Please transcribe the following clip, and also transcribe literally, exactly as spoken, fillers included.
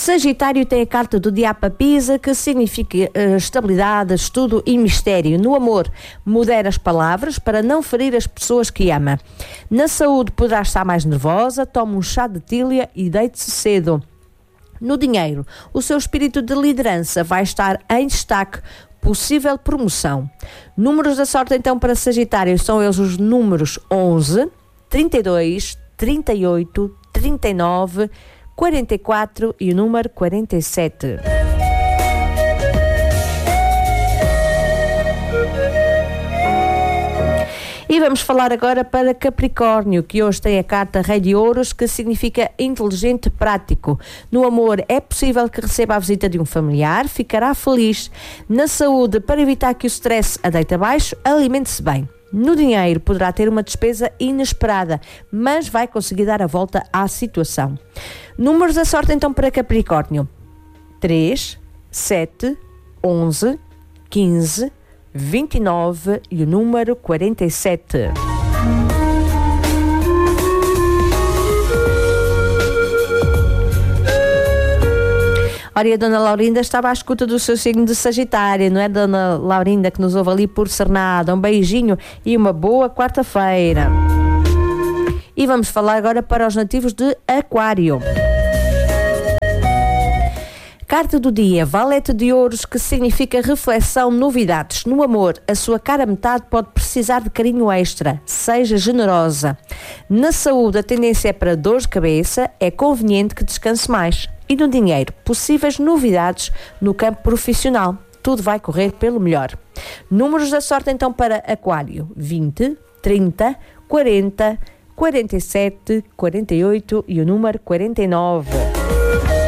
Sagitário tem a carta do Diabo Pisa, que significa uh, estabilidade, estudo e mistério. No amor, modera as palavras para não ferir as pessoas que ama. Na saúde, poderá estar mais nervosa, tome um chá de tília e deite-se cedo. No dinheiro, o seu espírito de liderança vai estar em destaque, possível promoção. Números da sorte então para Sagitário são eles os números onze, trinta e dois, trinta e oito, trinta e nove, quarenta e quatro e o número quarenta e sete. E vamos falar agora para Capricórnio, que hoje tem a carta Rei de Ouros, que significa inteligente, prático. No amor, é possível que receba a visita de um familiar, ficará feliz. Na saúde, para evitar que o stress a deite abaixo, alimente-se bem. No dinheiro, poderá ter uma despesa inesperada, mas vai conseguir dar a volta à situação. Números da sorte então para Capricórnio: três, sete, onze, quinze, vinte e nove e o número quarenta e sete. Ora, e a Dona Laurinda estava à escuta do seu signo de Sagitário, não é, Dona Laurinda, que nos ouve ali por Cernada? Um beijinho e uma boa quarta-feira. E vamos falar agora para os nativos de Aquário. Carta do dia, Valete de Ouros, que significa reflexão, novidades. No amor, a sua cara metade pode precisar de carinho extra. Seja generosa. Na saúde, a tendência é para dor de cabeça, é conveniente que descanse mais. E no dinheiro, possíveis novidades no campo profissional. Tudo vai correr pelo melhor. Números da sorte então para Aquário: vinte, trinta, quarenta, quarenta e sete, quarenta e oito e o número quarenta e nove.